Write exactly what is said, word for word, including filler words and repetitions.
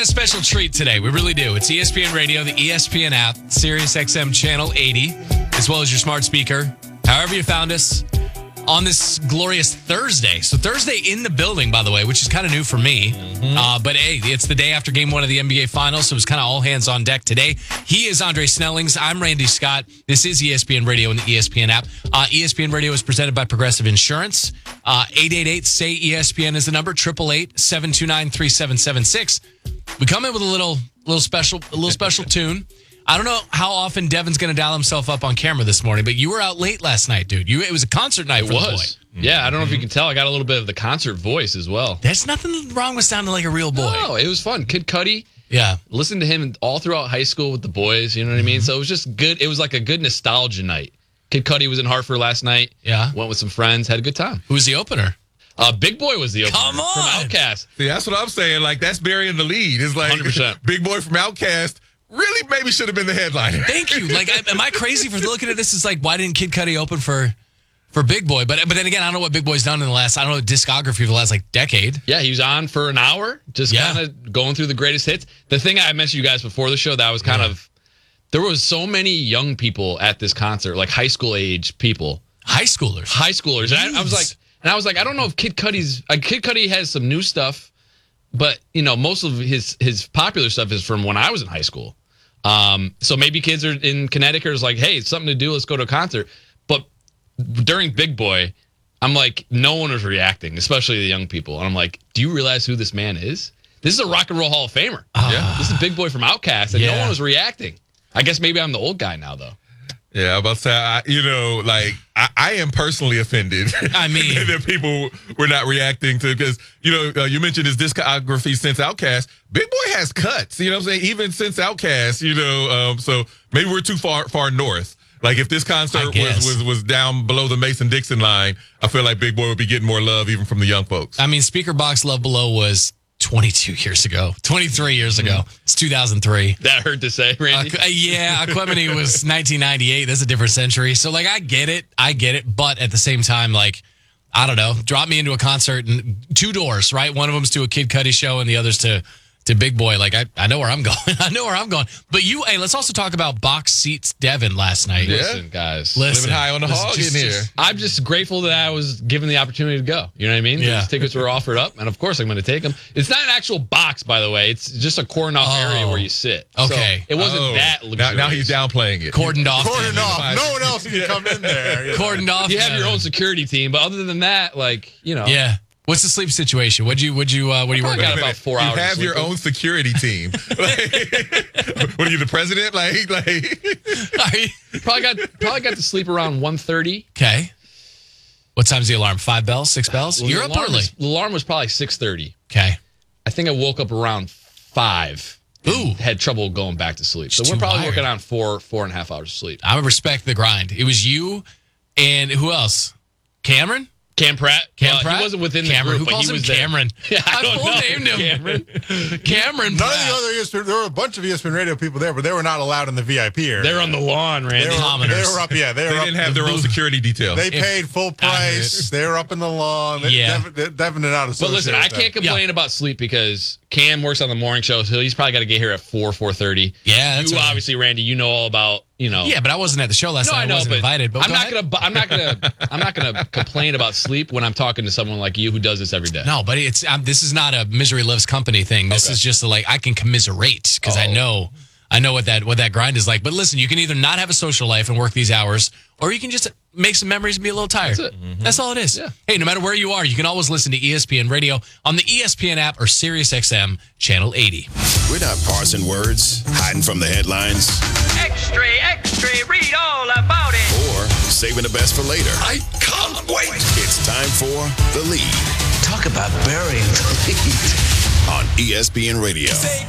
a special treat today. We really do. It's E S P N Radio, the E S P N app, Sirius X M Channel eighty, as well as your smart speaker. However you found us on this glorious Thursday. So Thursday in the building, by the way, which is kind of new for me. Mm-hmm. Uh, but, hey, it's the day after game one of the N B A Finals, so it's kind of all hands on deck today. He is Andre Snellings. I'm Randy Scott. This is E S P N Radio and the E S P N app. Uh, E S P N Radio is presented by Progressive Insurance. Uh, eight eight eight, S A Y, E S P N is the number, eight eight eight, seven two nine, three seven seven six. We come in with a little little special a little special tune. I don't know how often Devin's going to dial himself up on camera this morning, but you were out late last night, dude. You It was a concert night it for was. the boy. Mm-hmm. Yeah, I don't know if you can tell. I got a little bit of the concert voice as well. There's nothing wrong with sounding like a real boy. No, it was fun. Kid Cudi. Yeah. Listened to him all throughout high school with the boys, you know what I mean? So it was just good. It was like a good nostalgia night. Kid Cudi was in Hartford last night. Yeah. Went with some friends, had a good time. Who was the opener? Uh, Big Boy was the opener. Come on. From Outkast. See, that's what I'm saying. Like, that's burying the lead. It's like one hundred percent. Big Boy from Outkast really maybe should have been the headliner. Thank you. Like, am I crazy for looking at this? It's like, why didn't Kid Cudi open for for Big Boy? But but then again, I don't know what Big Boy's done in the last, I don't know, discography for the last, like, decade. Yeah, he was on for an hour, just Yeah. kind of going through the greatest hits. The thing I mentioned you guys before the show, that was kind Yeah. of, there was so many young people at this concert, like high school age people. High schoolers. High schoolers. And I, I was like, and I was like, I don't know if Kid Cudi's, like, Kid Cudi has some new stuff, but, you know, most of his his popular stuff is from when I was in high school. Um, so maybe kids are in Connecticut is like, hey, it's something to do. Let's go to a concert. But during Big Boy, I'm like, no one was reacting, especially the young people. And I'm like, do you realize who this man is? This is a Rock and Roll Hall of Famer. Uh, yeah. This is Big Boy from Outkast, and yeah. no one was reacting. I guess maybe I'm the old guy now, though. Yeah, I'm about to say, I, you know, like, I, I am personally offended. I mean. that people were not reacting to, because, you know, uh, you mentioned his discography since Outkast. Big Boy has cuts, you know what I'm saying? Even since Outkast, you know, um, so maybe we're too far far north. Like, if this concert was, was was down below the Mason-Dixon line, I feel like Big Boy would be getting more love even from the young folks. I mean, Speaker Box Love Below was twenty-two years ago, twenty-three years ago. Mm. It's two thousand three. That hurt to say, Randy. Uh, yeah, Aquemini was nineteen ninety-eight. That's a different century. So, like, I get it. I get it. But at the same time, like, I don't know, drop me into a concert and two doors, right? One of them's to a Kid Cudi show and the other's to to Big Boy. Like, I, I know where I'm going. I know where I'm going. But you, hey, let's also talk about Box Seats Devin last night. Yeah. Listen, guys. Listen, Living high on the hog just, in here. just, I'm just grateful that I was given the opportunity to go. You know what I mean? Yeah. These tickets were offered up, and of course I'm going to take them. It's not an actual box, by the way. It's just a cordoned off Oh. area where you sit. Okay. So it wasn't Oh, that now, luxurious. now he's downplaying it. Cordoned off. Cordoned off. No one else can come in there. Cordoned off. You have your Devin. own security team, but other than that, like, you know. Yeah. What's the sleep situation? What'd you, what'd you, uh, what do you work Probably on? got about four you hours. have of your sleep. own security team. Like, what are you, the president? Like, like. Probably got probably got to sleep around one thirty. Okay. What time's the alarm? Five bells? Six bells? Well, You're the up alarm early. Was, the alarm was probably six thirty. Okay. I think I woke up around five. Ooh. Had trouble going back to sleep. So Just we're too probably wired. working on four, four and a half hours of sleep. I respect the grind. It was you and who else? Cameron? Cam Pratt. Cam Well, Pratt? He wasn't within Cameron. the group, Who but calls he him was there. Cameron? Yeah, I I don't full know. named him. Cameron. Cameron None Pratt. of the other E S P N, there were a bunch of E S P N radio people there, but they were not allowed in the V I P area. They're on the lawn, They Randy. were, Commoners. they were up, yeah. They, They were up, didn't have their own security detail. They paid full price. They were up in the lawn. They, Yeah. Devin, Devin did not But associate listen, I with them. can't complain about sleep because Cam works on the morning show, so he's probably got to get here at four, four thirty. Yeah, that's you what I- obviously, Randy, you know all about, you know. Yeah, but I wasn't at the show last No, night. I I, know, wasn't but invited. But I'm go not ahead. gonna. I'm not gonna. I'm not gonna complain about sleep when I'm talking to someone like you who does this every day. No, but it's um, this is not a misery loves company thing. This Okay. is just a, like I can commiserate because I Oh. know I know what that what that grind is like. But listen, you can either not have a social life and work these hours, or you can just make some memories and be a little tired. That's it. Mm-hmm. That's all it is. Yeah. Hey, no matter where you are, you can always listen to E S P N Radio on the E S P N app or Sirius X M Channel eighty. We're not parsing words, hiding from the headlines, Extra, extra, read all about it. or saving the best for later. I can't wait. It's time for The Lead Talk about burying the lead. on E S P N Radio.